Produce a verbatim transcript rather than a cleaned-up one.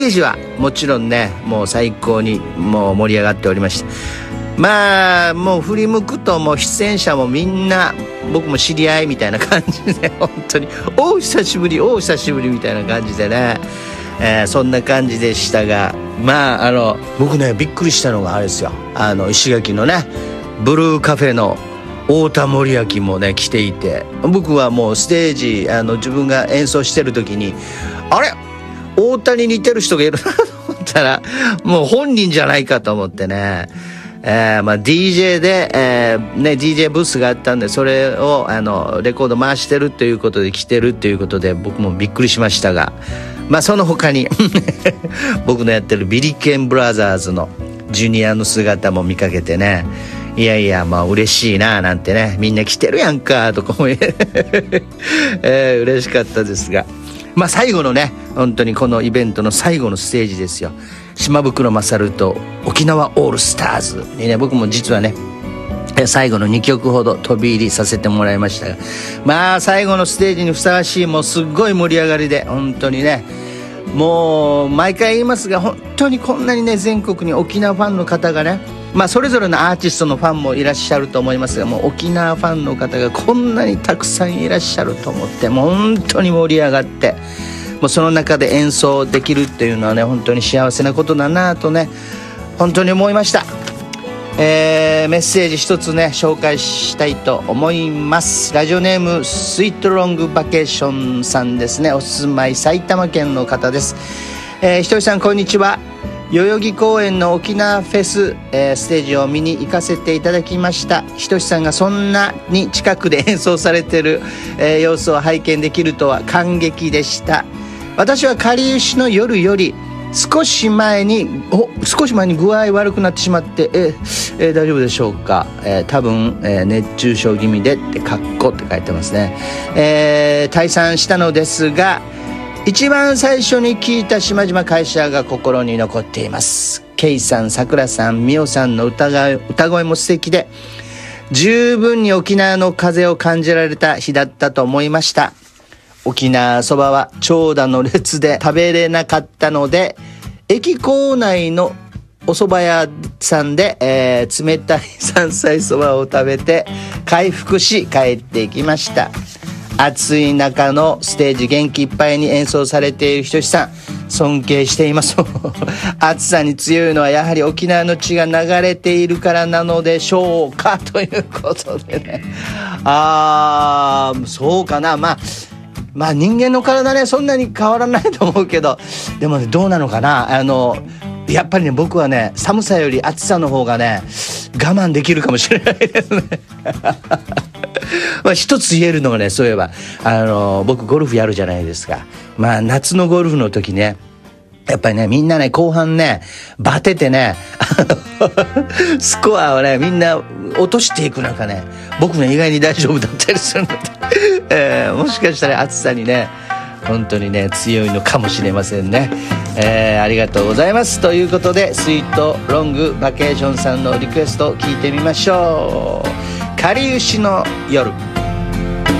ージはもちろんね、もう最高にもう盛り上がっておりました。まあもう振り向くともう出演者もみんな僕も知り合いみたいな感じで、本当にお久しぶりお久しぶりみたいな感じでね、えー、そんな感じでしたが、まああの僕ねびっくりしたのがあれですよ、あの石垣のねブルーカフェの太田守明もね来ていて、僕はもうステージあの自分が演奏してる時にあれ太田に似てる人がいるなと思ったらもう本人じゃないかと思ってね、えーまあ、ディージェー で、えーね、ディージェー ブースがあったんで、それをあのレコード回してるということで来てるということで僕もびっくりしましたが、まあその他に僕のやってるビリケンブラザーズのジュニアの姿も見かけてね、いやいやまあ嬉しいななんてね、みんな来てるやんかとかも、えー、嬉しかったですが、まあ最後のね本当にこのイベントの最後のステージですよ、島袋勝と沖縄オールスターズにね、僕も実はね最後のにきょくほど飛び入りさせてもらいましたが、まあ最後のステージにふさわしいもうすっごい盛り上がりで、本当にねもう毎回言いますが、本当にこんなにね全国に沖縄ファンの方がね、まあそれぞれのアーティストのファンもいらっしゃると思いますが、もう沖縄ファンの方がこんなにたくさんいらっしゃると思って、もう本当に盛り上がって、もうその中で演奏できるっていうのはね本当に幸せなことだなとね本当に思いました。えー、メッセージ一つね紹介したいと思います。ラジオネームスイートロングバケーションさんですね。お住まい埼玉県の方です。えー、ひとりさんこんにちは。代々木公園の沖縄フェス、えー、ステージを見に行かせていただきました。ひとしさんがそんなに近くで演奏されている、えー、様子を拝見できるとは感激でした。私はかりゆしの夜より少し前にお少し前に具合悪くなってしまって、えーえー、大丈夫でしょうか、えー、多分、えー、熱中症気味でってカッコって書いてますね、えー、退散したのですが、一番最初に聞いた島々会社が心に残っています。ケイさん、さくらさん、みおさんの歌が歌声も素敵で、十分に沖縄の風を感じられた日だったと思いました。沖縄そばは長蛇の列で食べれなかったので、駅構内のお蕎麦屋さんで、えー、冷たい山菜そばを食べて回復し帰ってきました。暑い中のステージ元気いっぱいに演奏されているひとしさん尊敬しています暑さに強いのはやはり沖縄の血が流れているからなのでしょうか、ということでね、あーそうかな、まあまあ人間の体ねそんなに変わらないと思うけど、でもねどうなのかな、あのやっぱりね僕はね寒さより暑さの方がね我慢できるかもしれないですねまあ一つ言えるのがね、そういえばあの僕ゴルフやるじゃないですか。まあ夏のゴルフの時ねやっぱりねみんなね後半ねバテてねスコアをねみんな落としていく中ね、僕ね意外に大丈夫だったりするので、えー、もしかしたら暑さにね本当にね強いのかもしれませんね、えー、ありがとうございます。ということでスイートロングバケーションさんのリクエストを聞いてみましょう。かりゆしの夜。